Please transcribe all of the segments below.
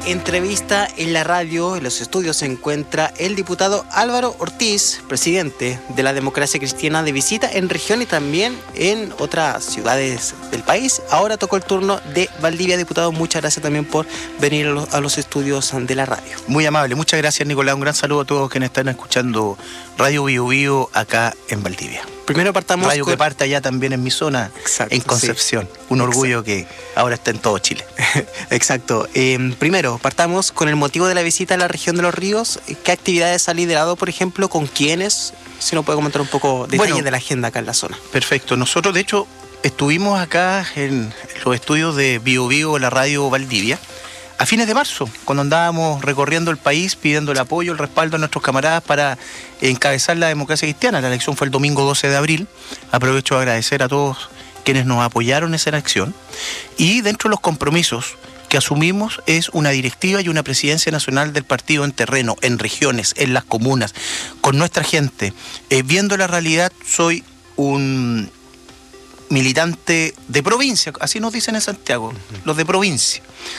entrevista en la radio. En los estudios se encuentra el diputado Álvaro Ortiz, presidente de la Democracia Cristiana, de visita en región y también en otras ciudades del país. Ahora tocó el turno de Valdivia. Diputado, muchas gracias también por venir a los estudios de la radio. Muy amable, muchas gracias, Nicolás. Un gran saludo a todos quienes están escuchando Radio Bio Bio acá en Valdivia. Primero partamos radio que parte allá también en mi zona. Exacto, en Concepción. Sí. Un orgullo que ahora está en todo Chile. Exacto. Primero, partamos con el motivo de la visita a la región de Los Ríos. ¿Qué actividades ha liderado, por ejemplo? ¿Con quiénes? Si nos puede comentar un poco detalles de la agenda acá en la zona. Perfecto. Nosotros, de hecho, estuvimos acá en los estudios de Bio Bio, la radio Valdivia, a fines de marzo, cuando andábamos recorriendo el país pidiendo el apoyo, el respaldo a nuestros camaradas para encabezar la democracia cristiana. La elección fue el domingo 12 de abril. Aprovecho de agradecer a todos quienes nos apoyaron en esa elección. Y dentro de los compromisos que asumimos es una directiva y una presidencia nacional del partido en terreno, en regiones, en las comunas, con nuestra gente. Viendo la realidad, soy un militante de provincia, así nos dicen en Santiago, los de provincia.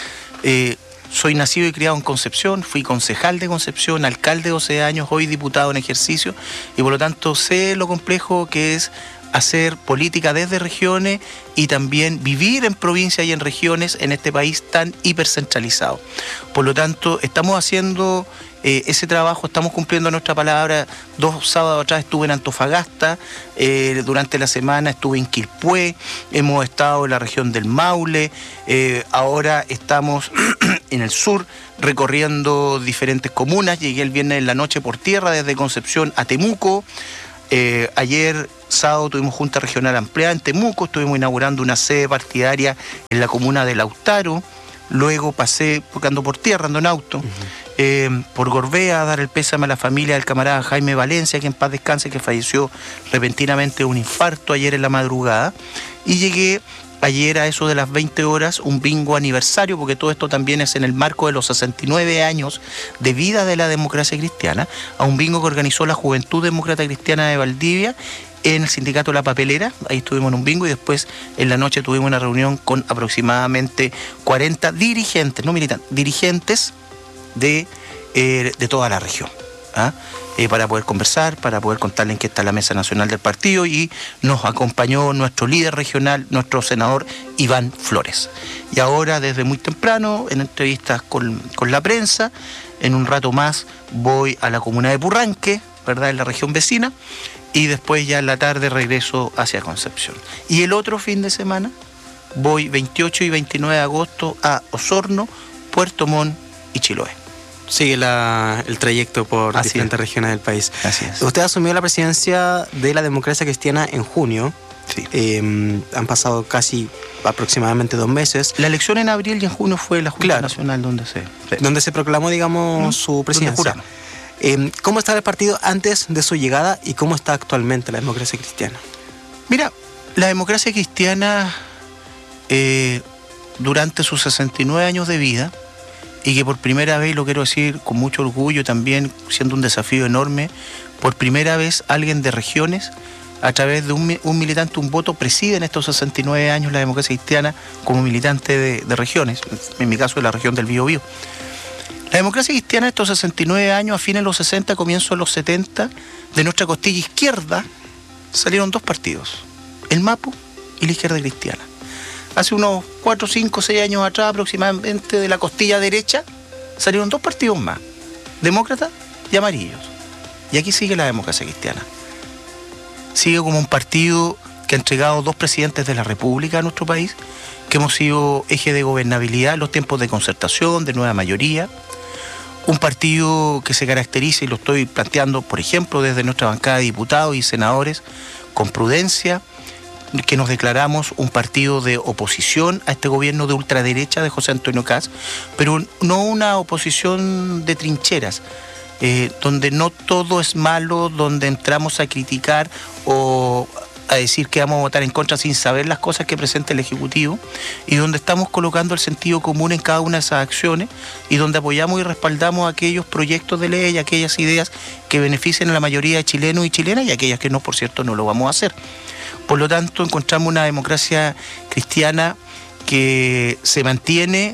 Soy nacido y criado en Concepción, fui concejal de Concepción, alcalde 12 años, hoy diputado en ejercicio, y por lo tanto sé lo complejo que es hacer política desde regiones y también vivir en provincias y en regiones en este país tan hipercentralizado. Por lo tanto, estamos haciendo ese trabajo, estamos cumpliendo nuestra palabra. 2 sábados atrás estuve en Antofagasta, durante la semana estuve en Quilpué, hemos estado en la región del Maule, ahora estamos en el sur recorriendo diferentes comunas. Llegué el viernes en la noche por tierra desde Concepción a Temuco. Ayer sábado tuvimos junta regional ampliada en Temuco, estuvimos inaugurando una sede partidaria en la comuna de Lautaro. Luego pasé, porque ando por tierra, ando en auto, por Gorbea a dar el pésame a la familia del camarada Jaime Valencia, que en paz descanse, que falleció repentinamente de un infarto ayer en la madrugada. Y llegué ayer a eso de las 20 horas, un bingo aniversario, porque todo esto también es en el marco de los 69 años de vida de la democracia cristiana, a un bingo que organizó la Juventud Demócrata Cristiana de Valdivia en el sindicato La Papelera. Ahí estuvimos en un bingo y después en la noche tuvimos una reunión con aproximadamente 40 dirigentes, no militantes, dirigentes de toda la región, para poder conversar, para poder contarles en qué está la mesa nacional del partido, y nos acompañó nuestro líder regional, nuestro senador Iván Flores. Y ahora desde muy temprano, en entrevistas con la prensa, en un rato más voy a la comuna de Purranque, ¿verdad?, en la región vecina, y después ya en la tarde regreso hacia Concepción. Y el otro fin de semana voy 28 y 29 de agosto a Osorno, Puerto Montt y Chiloé. Sigue el trayecto por diferentes regiones del país. Así es. Usted asumió la presidencia de la Democracia Cristiana en junio. Sí. Han pasado casi aproximadamente 2 meses. La elección en abril y en junio fue la Junta Nacional donde se proclamó, digamos, su presidencia. ¿Cómo estaba el partido antes de su llegada y cómo está actualmente la Democracia Cristiana? Mira, la Democracia Cristiana, durante sus 69 años de vida, y que por primera vez, lo quiero decir con mucho orgullo también, siendo un desafío enorme, por primera vez alguien de regiones, a través de un militante, un voto, preside en estos 69 años la Democracia Cristiana como militante de regiones, en mi caso de la región del Biobío. La Democracia Cristiana, estos 69 años, a fines de los 60, comienzos de los 70, de nuestra costilla izquierda, salieron 2 partidos, el MAPU y la Izquierda Cristiana. Hace unos 4, 5, 6 años atrás aproximadamente, de la costilla derecha, salieron 2 partidos más, demócratas y amarillos. Y aquí sigue la Democracia Cristiana. Sigue como un partido que ha entregado 2 presidentes de la República a nuestro país, que hemos sido eje de gobernabilidad en los tiempos de concertación, de nueva mayoría. Un partido que se caracteriza, y lo estoy planteando, por ejemplo, desde nuestra bancada de diputados y senadores, con prudencia, que nos declaramos un partido de oposición a este gobierno de ultraderecha de José Antonio Kast, pero no una oposición de trincheras, donde no todo es malo, donde entramos a criticar o a decir que vamos a votar en contra sin saber las cosas que presenta el Ejecutivo, y donde estamos colocando el sentido común en cada una de esas acciones, y donde apoyamos y respaldamos aquellos proyectos de ley, aquellas ideas que beneficien a la mayoría de chilenos y chilenas, y aquellas que no, por cierto, no lo vamos a hacer. Por lo tanto, encontramos una democracia cristiana que se mantiene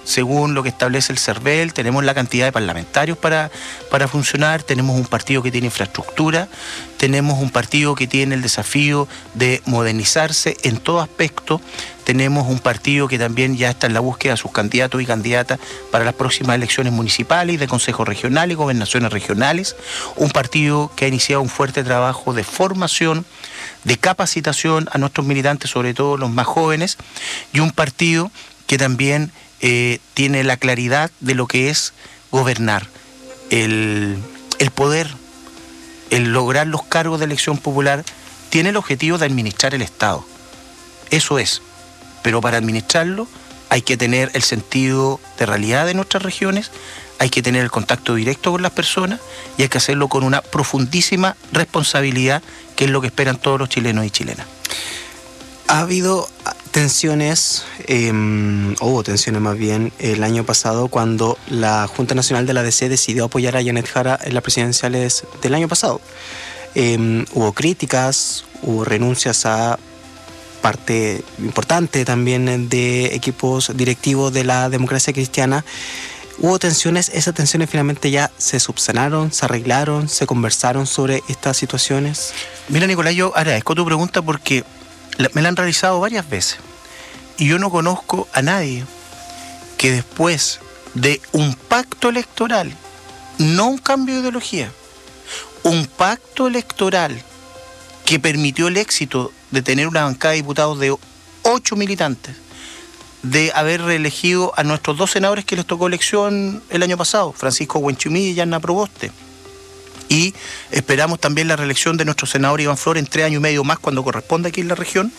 según lo que establece el CERVEL, tenemos la cantidad de parlamentarios para funcionar, tenemos un partido que tiene infraestructura, tenemos un partido que tiene el desafío de modernizarse en todo aspecto, tenemos un partido que también ya está en la búsqueda de sus candidatos y candidatas para las próximas elecciones municipales y de consejos regionales y gobernaciones regionales, un partido que ha iniciado un fuerte trabajo de formación, de capacitación a nuestros militantes, sobre todo los más jóvenes, y un partido que también tiene la claridad de lo que es gobernar, el poder, el lograr los cargos de elección popular, tiene el objetivo de administrar el Estado. Eso es, pero para administrarlo hay que tener el sentido de realidad de nuestras regiones, hay que tener el contacto directo con las personas y hay que hacerlo con una profundísima responsabilidad, que es lo que esperan todos los chilenos y chilenas. Ha habido tensiones, hubo tensiones más bien, el año pasado cuando la Junta Nacional de la DC decidió apoyar a Janet Jara en las presidenciales del año pasado. Hubo críticas, hubo renuncias a parte importante también de equipos directivos de la democracia cristiana. Hubo tensiones, esas tensiones finalmente ya se subsanaron, se arreglaron, se conversaron sobre estas situaciones. Mira, Nicolás, yo agradezco tu pregunta porque me la han realizado varias veces y yo no conozco a nadie que después de un pacto electoral, no un cambio de ideología, un pacto electoral que permitió el éxito de tener una bancada de diputados de 8 militantes, de haber reelegido a nuestros 2 senadores que les tocó elección el año pasado, Francisco Huenchumí y Yanna Proboste. Y esperamos también la reelección de nuestro senador Iván Flores en 3 años y medio más cuando corresponda aquí en la región.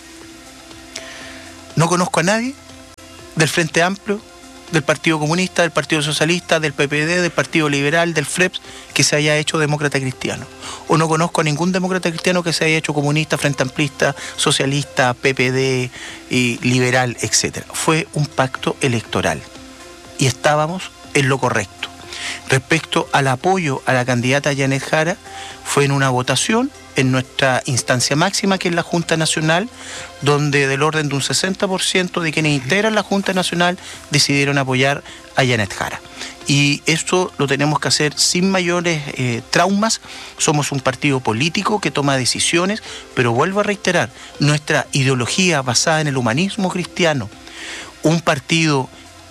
No conozco a nadie del Frente Amplio, del Partido Comunista, del Partido Socialista, del PPD, del Partido Liberal, del FREPS, que se haya hecho demócrata cristiano. O no conozco a ningún demócrata cristiano que se haya hecho comunista, Frente Amplista, socialista, PPD, y liberal, etc. Fue un pacto electoral y estábamos en lo correcto. Respecto al apoyo a la candidata Janet Jara, fue en una votación en nuestra instancia máxima, que es la Junta Nacional, donde del orden de un 60% de quienes integran la Junta Nacional decidieron apoyar a Janet Jara. Y esto lo tenemos que hacer sin mayores traumas. Somos un partido político que toma decisiones, pero vuelvo a reiterar, nuestra ideología basada en el humanismo cristiano, un partido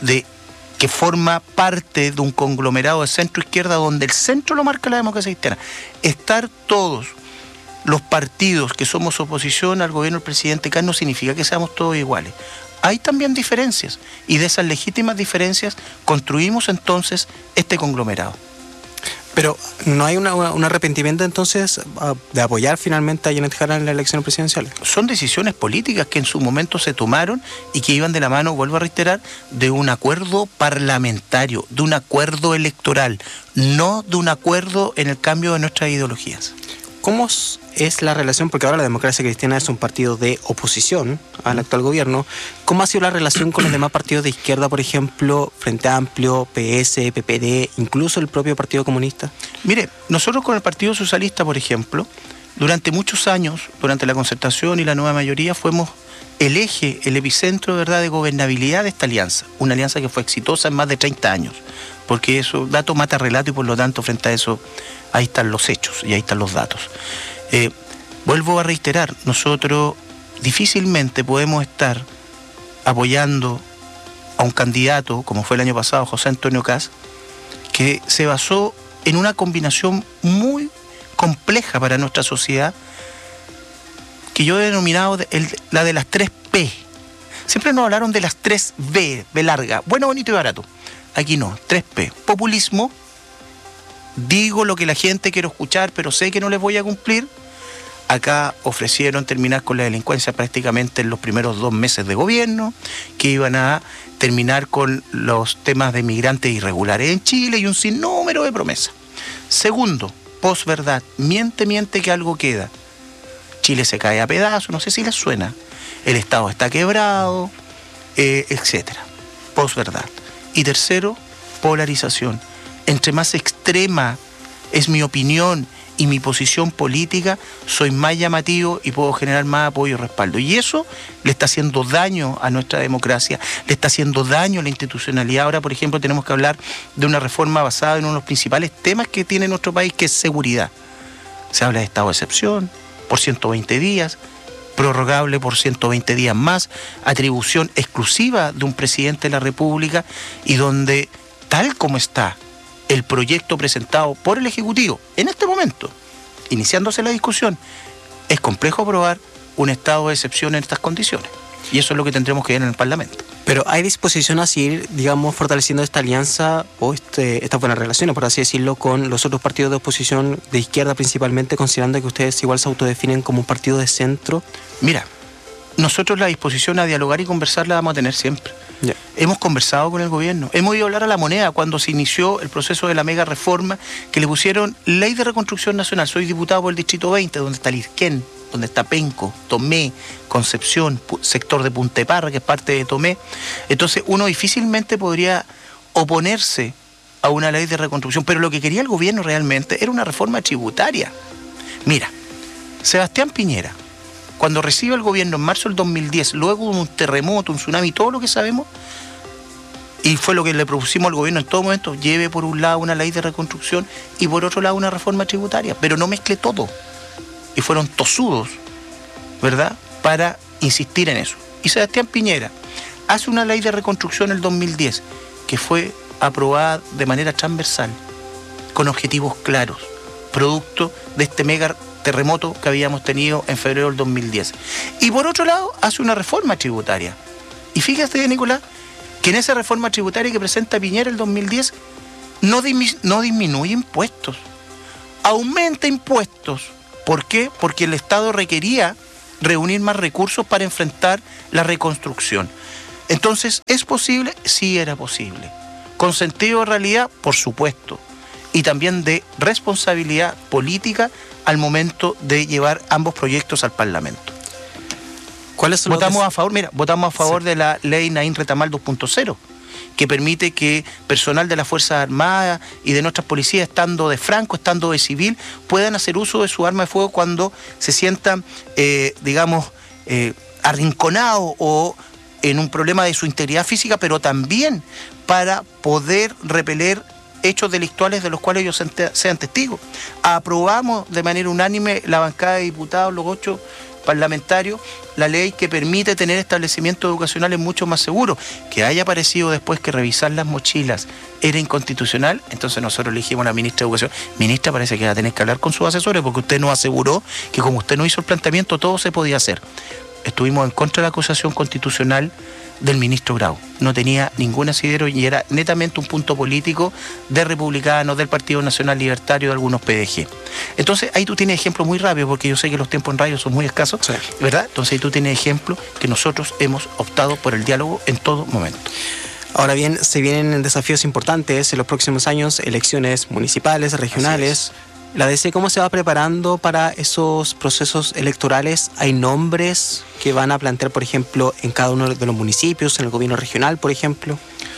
que forma parte de un conglomerado de centro-izquierda donde el centro lo marca la democracia cristiana. Estar todos los partidos que somos oposición al gobierno del presidente Kast no significa que seamos todos iguales. Hay también diferencias y de esas legítimas diferencias construimos entonces este conglomerado. Pero ¿no hay un arrepentimiento entonces de apoyar finalmente a Janet Jara en la elección presidencial? Son decisiones políticas que en su momento se tomaron y que iban de la mano, vuelvo a reiterar, de un acuerdo parlamentario, de un acuerdo electoral, no de un acuerdo en el cambio de nuestras ideologías. ¿Cómo es la relación? Porque ahora la democracia cristiana es un partido de oposición al actual gobierno. ¿Cómo ha sido la relación con los demás partidos de izquierda, por ejemplo, Frente Amplio, PS, PPD, incluso el propio Partido Comunista? Mire, nosotros con el Partido Socialista, por ejemplo, durante muchos años, durante la concertación y la nueva mayoría, fuimos el eje, el epicentro, ¿verdad?, de gobernabilidad de esta alianza. Una alianza que fue exitosa en más de 30 años, porque eso, dato mata relato y por lo tanto, frente a eso, ahí están los hechos y ahí están los datos. Vuelvo a reiterar, nosotros difícilmente podemos estar apoyando a un candidato, como fue el año pasado, José Antonio Kast, que se basó en una combinación muy compleja para nuestra sociedad, que yo he denominado la de las 3 P. Siempre nos hablaron de las 3 B, B larga, bueno, bonito y barato. Aquí no, 3 P. Populismo, digo lo que la gente quiere escuchar, pero sé que no les voy a cumplir. Acá ofrecieron terminar con la delincuencia prácticamente en los primeros 2 meses de gobierno, que iban a terminar con los temas de migrantes irregulares en Chile y un sinnúmero de promesas. Segundo, posverdad, miente que algo queda. Chile se cae a pedazos, no sé si les suena. El Estado está quebrado, etcétera. Posverdad. Y tercero, polarización. Entre más extrema es mi opinión y mi posición política soy más llamativo y puedo generar más apoyo y respaldo. Y eso le está haciendo daño a nuestra democracia, le está haciendo daño a la institucionalidad. Ahora, por ejemplo, tenemos que hablar de una reforma basada en uno de los principales temas que tiene nuestro país, que es seguridad. Se habla de estado de excepción por 120 días, prorrogable por 120 días más, atribución exclusiva de un presidente de la República, y donde, tal como está el proyecto presentado por el Ejecutivo en este momento, iniciándose la discusión, es complejo aprobar un estado de excepción en estas condiciones. Y eso es lo que tendremos que ver en el Parlamento. Pero ¿hay disposición a seguir, digamos, fortaleciendo esta alianza o estas buenas relaciones, por así decirlo, con los otros partidos de oposición de izquierda principalmente, considerando que ustedes igual se autodefinen como un partido de centro? Mira, nosotros la disposición a dialogar y conversar la vamos a tener siempre. Yeah. Hemos conversado con el gobierno, hemos ido a hablar a la moneda cuando se inició el proceso de la mega reforma, que le pusieron Ley de Reconstrucción Nacional. Soy diputado por el Distrito 20, donde está Lirquén, donde está Penco, Tomé, Concepción, sector de Punta de Parra, que es parte de Tomé. Entonces uno difícilmente podría oponerse a una ley de reconstrucción, pero lo que quería el gobierno realmente era una reforma tributaria. Mira, Sebastián Piñera, cuando recibe el gobierno en marzo del 2010, luego de un terremoto, un tsunami, todo lo que sabemos, y fue lo que le propusimos al gobierno en todo momento, lleve por un lado una ley de reconstrucción y por otro lado una reforma tributaria, pero no mezcle todo. Y fueron tosudos, ¿verdad?, para insistir en eso. Y Sebastián Piñera hace una ley de reconstrucción en el 2010, que fue aprobada de manera transversal, con objetivos claros, producto de este mega terremoto que habíamos tenido en febrero del 2010. Y por otro lado, hace una reforma tributaria. Y fíjate, Nicolás, que en esa reforma tributaria que presenta Piñera el 2010, no disminuye impuestos, aumenta impuestos. ¿Por qué? Porque el Estado requería reunir más recursos para enfrentar la reconstrucción. Entonces, ¿es posible? Sí, era posible. ¿Con sentido de realidad? Por supuesto. Y también de responsabilidad política al momento de llevar ambos proyectos al Parlamento. ¿Cuáles son votamos a favor de la ley Naín Retamal 2.0, que permite que personal de las Fuerzas Armadas y de nuestras policías, estando de franco, estando de civil, puedan hacer uso de su arma de fuego cuando se sientan, arrinconados o en un problema de su integridad física, pero también para poder repeler hechos delictuales de los cuales ellos sean testigos. Aprobamos de manera unánime, la bancada de diputados, los 8 parlamentarios, la ley que permite tener establecimientos educacionales mucho más seguros. Que haya aparecido después que revisar las mochilas era inconstitucional, entonces nosotros elegimos a la ministra de Educación. Ministra, parece que va a tener que hablar con sus asesores, porque usted nos aseguró que como usted no hizo el planteamiento, todo se podía hacer. Estuvimos en contra de la acusación constitucional del ministro Grau. No tenía ningún asidero y era netamente un punto político de republicanos, del Partido Nacional Libertario, de algunos PDG. Entonces ahí tú tienes ejemplos muy rápidos, porque yo sé que los tiempos en radio son muy escasos, sí, ¿verdad? Entonces ahí tú tienes ejemplos que nosotros hemos optado por el diálogo en todo momento. Ahora bien, se vienen desafíos importantes en los próximos años, elecciones municipales, regionales. ¿La DC cómo se va preparando para esos procesos electorales? ¿Hay nombres que van a plantear, por ejemplo, en cada uno de los municipios, en el gobierno regional, por ejemplo?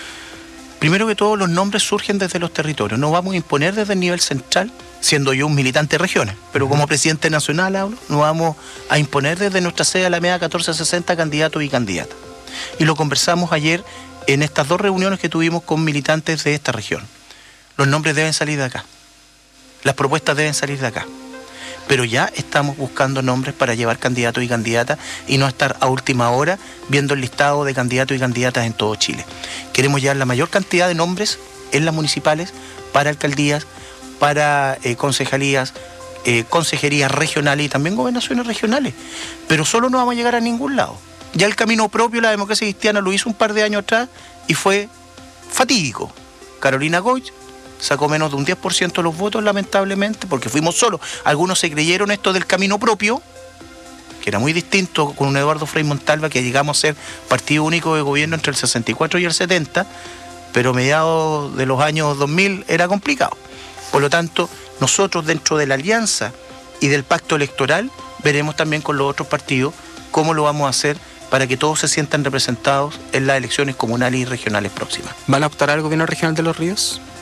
Primero que todo, los nombres surgen desde los territorios. No vamos a imponer desde el nivel central, siendo yo un militante de regiones, pero como presidente nacional hablo, no vamos a imponer desde nuestra sede Alameda 1460 candidatos y candidatas. Y lo conversamos ayer en estas 2 reuniones que tuvimos con militantes de esta región. Los nombres deben salir de acá. Las propuestas deben salir de acá. Pero ya estamos buscando nombres para llevar candidatos y candidatas y no estar a última hora viendo el listado de candidatos y candidatas en todo Chile. Queremos llevar la mayor cantidad de nombres en las municipales, para alcaldías, para concejalías, consejerías regionales y también gobernaciones regionales. Pero solo no vamos a llegar a ningún lado. Ya el camino propio, la democracia cristiana lo hizo un par de años atrás y fue fatídico. Carolina Goich sacó menos de un 10% de los votos, lamentablemente, porque fuimos solos. Algunos se creyeron esto del camino propio, que era muy distinto con un Eduardo Frei Montalva, que llegamos a ser partido único de gobierno entre el 64 y el 70, pero mediados de los años 2000 era complicado. Por lo tanto, nosotros dentro de la alianza y del pacto electoral veremos también con los otros partidos cómo lo vamos a hacer para que todos se sientan representados en las elecciones comunales y regionales próximas. ¿Van a optar al gobierno regional de Los Ríos?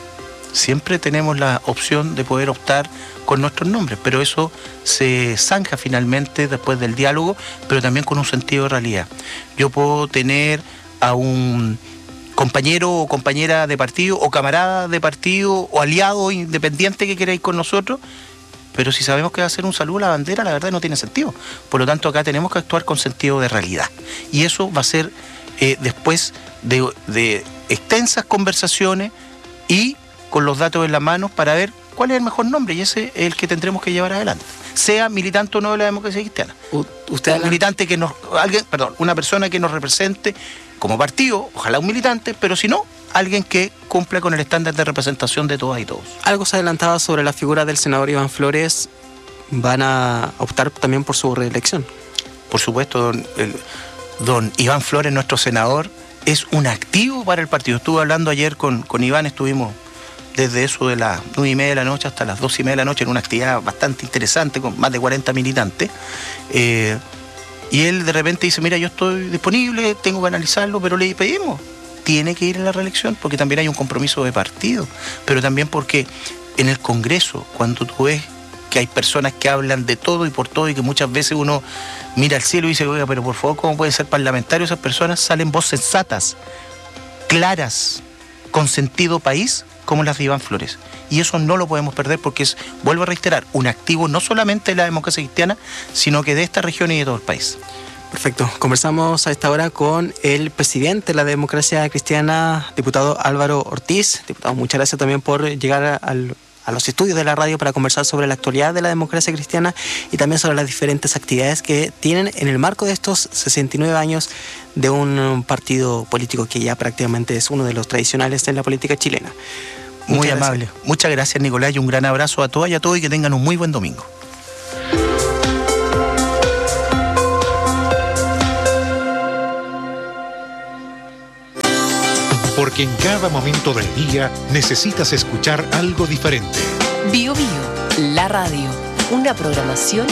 siempre tenemos la opción de poder optar con nuestros nombres, pero eso se zanja finalmente después del diálogo, pero también con un sentido de realidad. Yo puedo tener a un compañero o compañera de partido, o camarada de partido, o aliado independiente que quiera ir con nosotros, pero si sabemos que va a ser un saludo a la bandera, la verdad no tiene sentido. Por lo tanto, acá tenemos que actuar con sentido de realidad. Y eso va a ser después de extensas conversaciones y con los datos en la mano para ver cuál es el mejor nombre, y ese es el que tendremos que llevar adelante. Sea militante o no de la democracia cristiana. Militante que una persona que nos represente como partido, ojalá un militante, pero si no, alguien que cumpla con el estándar de representación de todas y todos. Algo se adelantaba sobre la figura del senador Iván Flores. ¿Van a optar también por su reelección? Por supuesto, don Iván Flores, nuestro senador, es un activo para el partido. Estuve hablando ayer con Iván, estuvimos desde eso de las 9:30 de la noche hasta las 2:30 de la noche en una actividad bastante interesante con más de 40 militantes. Y él de repente dice, mira, yo estoy disponible, tengo que analizarlo, pero le pedimos, tiene que ir a la reelección, porque también hay un compromiso de partido, pero también porque en el Congreso, cuando tú ves que hay personas que hablan de todo y por todo, y que muchas veces uno mira al cielo y dice, oiga, pero por favor, ¿cómo pueden ser parlamentarios esas personas? Salen voces sensatas, claras, con sentido país, como las de Iván Flores. Y eso no lo podemos perder porque es, vuelvo a reiterar, un activo no solamente de la democracia cristiana, sino que de esta región y de todo el país. Perfecto. Conversamos a esta hora con el presidente de la democracia cristiana, diputado Álvaro Ortiz. Diputado, muchas gracias también por llegar a los estudios de la radio para conversar sobre la actualidad de la democracia cristiana y también sobre las diferentes actividades que tienen en el marco de estos 69 años de un partido político que ya prácticamente es uno de los tradicionales en la política chilena. Muy amable. Muchas gracias, Nicolás, y un gran abrazo a todas y a todos, y que tengan un muy buen domingo. Porque en cada momento del día necesitas escuchar algo diferente. Bio Bio, la radio, una programación